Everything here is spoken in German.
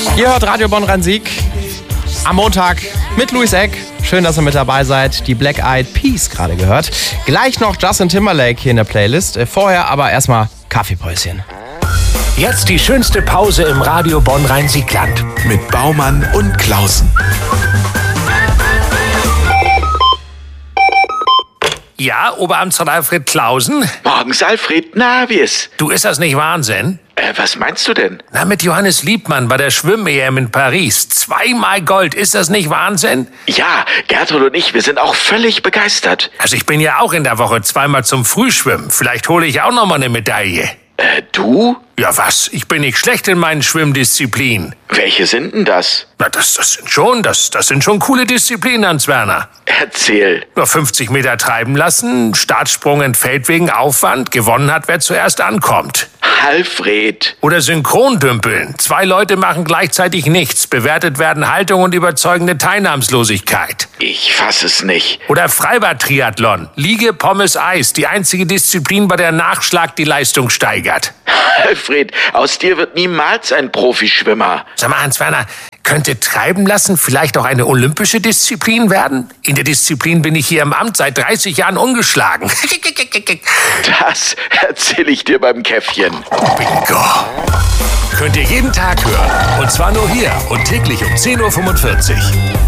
Ihr hört Radio Bonn-Rhein-Sieg am Montag mit Louis Eck. Schön, dass ihr mit dabei seid. Die Black Eyed Peas gerade gehört. Gleich noch Justin Timberlake hier in der Playlist. Vorher aber erstmal Kaffeepäuschen. Jetzt die schönste Pause im Radio Bonn-Rhein-Sieg-Land. Mit Baumann und Klausen. Ja, Oberamtsrat Alfred Klausen? Morgens, Alfred. Na, wie ist? Du, ist das nicht Wahnsinn? Was meinst du denn? Na, mit Johannes Liebmann bei der Schwimm-EM in Paris. 2-mal Gold. Ist das nicht Wahnsinn? Ja, Gertrud und ich, wir sind auch völlig begeistert. Also ich bin ja auch in der Woche 2-mal zum Frühschwimmen. Vielleicht hole ich auch noch mal eine Medaille. Du? Ja, was? Ich bin nicht schlecht in meinen Schwimmdisziplinen. Welche sind denn das? Na, das sind schon coole Disziplinen, Hans-Werner. Erzähl. Nur 50 Meter treiben lassen, Startsprung entfällt wegen Aufwand, gewonnen hat, wer zuerst ankommt. Alfred. Oder Synchrondümpeln. 2 Leute machen gleichzeitig nichts. Bewertet werden Haltung und überzeugende Teilnahmslosigkeit. Ich fass es nicht. Oder Freibad-Triathlon. Liege, Pommes, Eis. Die einzige Disziplin, bei der Nachschlag die Leistung steigert. Alfred, aus dir wird niemals ein Profischwimmer. Sag mal, Hans-Werner, könnte Treiben lassen vielleicht auch eine olympische Disziplin werden? In der Disziplin bin ich hier im Amt seit 30 Jahren ungeschlagen. Das erzähl ich dir beim Käffchen. Bingo. Könnt ihr jeden Tag hören. Und zwar nur hier und täglich um 10.45 Uhr.